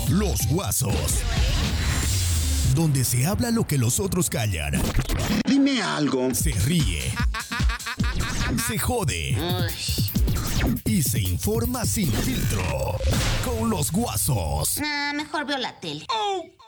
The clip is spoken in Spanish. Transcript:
Los Guasos. Donde se habla lo que los otros callan. Dime algo. Se ríe. Se jode. Y se informa sin filtro. Con Los Guasos. Mejor veo la tele.